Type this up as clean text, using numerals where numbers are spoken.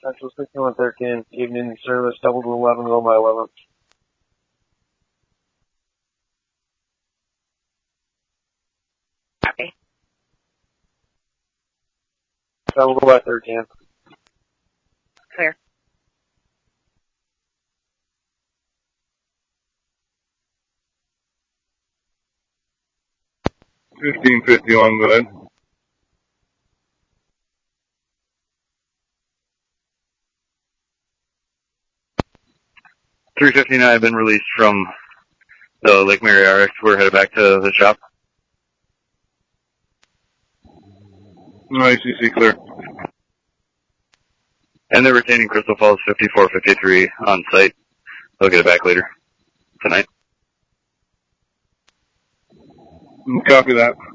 Central 6113, evening service, double to 11, go by 11. Copy. Double go by 13. Clear. $15.51, go ahead. $359 have been released from the Lake Mary RX. We're headed back to the shop. ICC clear. And they're retaining Crystal Falls 5453 on site. They'll get it back later tonight. Copy that.